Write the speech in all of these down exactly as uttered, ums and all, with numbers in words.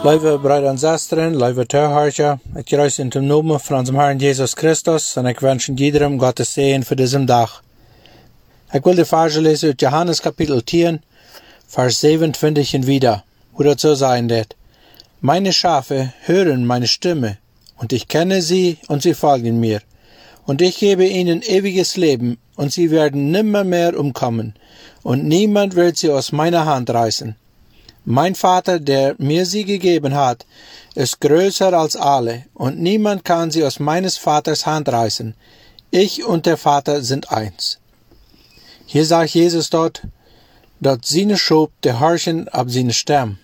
Lieve broeder en zusteren, lieve toehoorders, ik kruis in de naam van onze Herrn Jesus Christus en ik wens iedereen Gottes Segen voor deze dag. Ik wil de verse lezen uit Johannes kapitel tien, vers zevenentwintig en wieder, wo das so sein wird. Meine Schafe hören meine Stimme, und ich kenne sie, und sie folgen mir. Und ich gebe ihnen ewiges Leben, und sie werden nimmer mehr umkommen, und niemand wird sie aus meiner Hand reißen. Mein Vater, der mir sie gegeben hat, ist größer als alle, und niemand kann sie aus meines Vaters Hand reißen. Ich und der Vater sind eins. Hier sagt Jesus dort, dat seine Schop der Herrchen ab seine Stamm.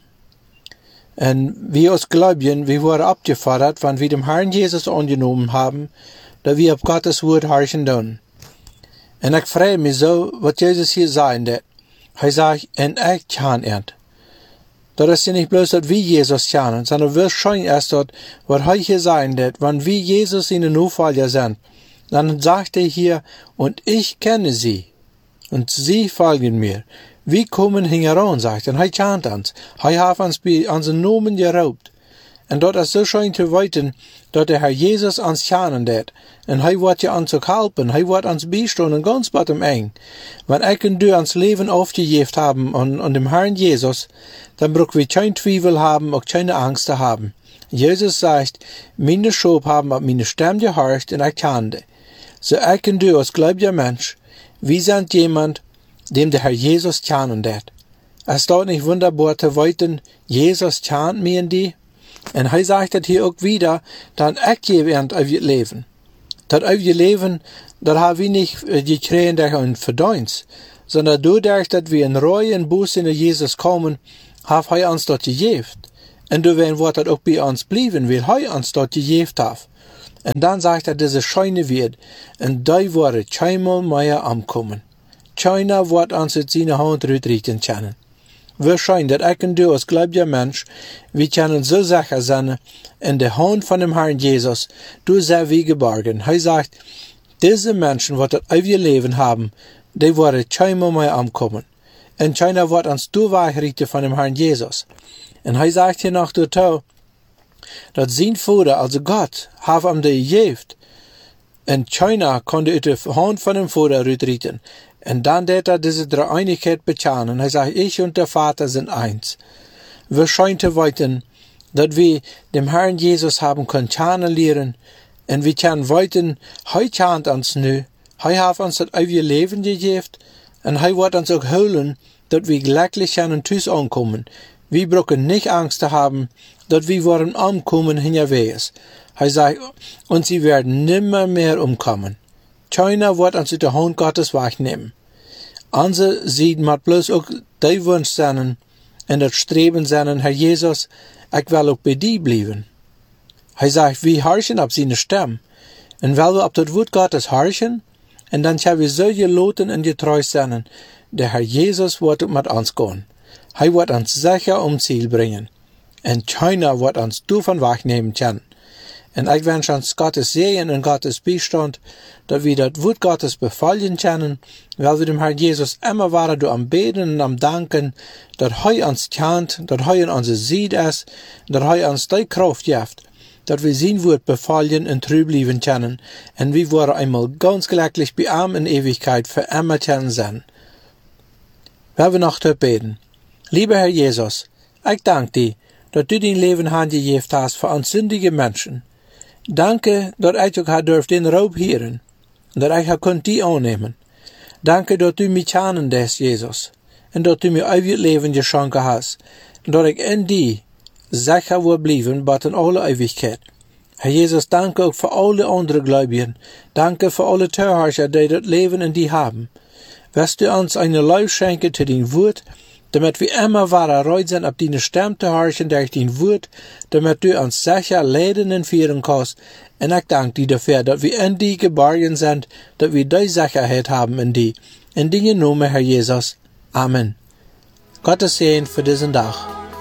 Und wir als Gläubigen, wir wurden abgefordert, wenn wir dem Herrn Jesus angenommen haben, dass wir auf Gottes Wort herrschen tun. Und ich freue mich so, was Jesus hier sagen wird. Er sagt, en ich kann ernt. Dat is niet bloos dat wie Jesus kennen, sondern wir schein erst dort, was er hier sagen wird, wenn wir Jesus in den Nachfolger sind. Dann sagt er hier, und ich kenne sie, und sie folgen mir. Wir kommen heran, sagt er, und er kennt uns. Er hat uns bei unseren Namen geraubt. Und dort ist so schön zu weiten, dass der Herr Jesus uns kennen wird. Und er wird ja uns auch helfen, er wird uns beistehen und ganz bei dem eng. Wenn ich und du uns Leben aufgegeben haben an, an dem Herrn Jesus, dann brauchen wir kein Zweifel haben und keine Angst haben. Jesus sagt, meine Schafe haben auf meine Stimme gehorcht und ich kannte. So ich und du als gläubiger Mensch, wir sind jemand, dem der Herr Jesus kennen wird. Es ist dort nicht wunderbar zu weiten, Jesus kennt mir in die. Und er sagt das hier auch wieder, dass ich gewähnt auf ihr Leben. Das auf ihr Leben, das haben wir nicht gekriegt durch ein Verdienst, sondern dadurch, dass wir in Reue und Buße in Jesus kommen, hat er uns dort gegeben. Und dadurch wird das auch bei uns bleiben, weil er uns dort gegeben hat. Und dann sagt er diese schöne Wort, und da wird keinmal mehr ankommen. Keiner wird uns in seine Hand rüttrichten können. Wir scheinen, dass ich und du als gläubiger Mensch, wir können so sicher sein, in der Hand von dem Herrn Jesus, du sei wie geborgen. Er sagt, diese Menschen, die das ewige Leben haben, die werden keinmal mehr ankommen. Und keiner wird uns durchrichten von dem Herrn Jesus. Und er sagt hier noch dazu, dass sein Vater, also Gott, hat ihm die gegeben. Und keiner konnte aus der Hand von dem Vater rüttrichten. Und dann wird er diese Dreieinigkeit bekennen. Er sagt, ich und der Vater sind eins. Wir scheinen zu weiten, dass wir dem Herrn Jesus haben können kennenlernen. Und wir können weiten, er kennt uns nu. Er hat uns das ewige Leben gegeben. Und er wird uns auch holen, dass wir glücklich können Tüß ankommen. Wir brauchen nicht Angst zu haben, dass wir wollen ankommen hinterwegs. Er sagt, und sie werden nimmer mehr umkommen. Keiner wird uns in der Hand Gottes wegnehmen. Unsere sieht man bloß auch die Wunsch sein und das Streben sein, Herr Jesus, ich will auch bei dir bleiben. Er sagt, wir horchen auf seine Stimme. Und weil wir auf das Wort Gottes horchen, und dann können wir so geloten und getreu sein, der Herr Jesus wird mit uns gehen. Er wird uns sicher um Ziel bringen. Und keiner wird uns davon wegnehmen können. Und ich wünsche uns Gottes Segen und Gottes Beistand, dass wir das Wort Gottes befallen können, weil wir dem Herrn Jesus immer waren, du am Beten und am Danken, dass er uns kennt, dass er in unserer Seite ist, dass er uns die Kraft gibt, dass wir sein Wort befallen und treu bleiben können, und wir wollen einmal ganz glücklich bei ihm in Ewigkeit für immer können sein. Wir wir noch beten. Lieber Herr Jesus, ich danke dir, dass du dein Leben handgegeben hast für uns sündige Menschen. Danke, dat ik ook durft den Raub hören, dat ik kunt die annehmen. Danke, dat du mich kennen des, Jesus, und dat du mir ewig Leben geschenkt hast, und dat ich in die sicher will bleiben, bis in alle Ewigkeit. Herr Jesus, danke auch für alle anderen Gläubigen. Danke für alle Zuhörer, die das Leben in die haben. Wirst du uns eine Lauf schenken zu dein Wort, damit wir immer wahrer reut sind, auf deine Stimme zu horchen durch dein Wort, damit du uns sicher leiden und führen kannst. Und ich danke dir dafür, dass wir in die geborgen sind, dass wir die Sicherheit haben in die. In deinem Namen, Herr Jesus. Amen. Gottes Segen für diesen Tag.